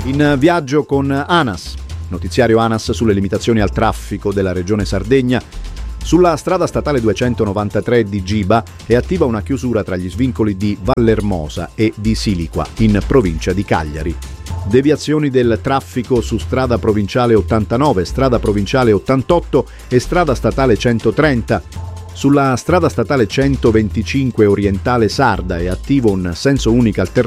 In viaggio con ANAS, notiziario ANAS sulle limitazioni al traffico della regione Sardegna. Sulla strada statale 293 di Giba è attiva una chiusura tra gli svincoli di Vallermosa e di Siliqua, in provincia di Cagliari. Deviazioni del traffico su strada provinciale 89, strada provinciale 88 e strada statale 130. Sulla strada statale 125 orientale sarda è attivo un senso unico alternativo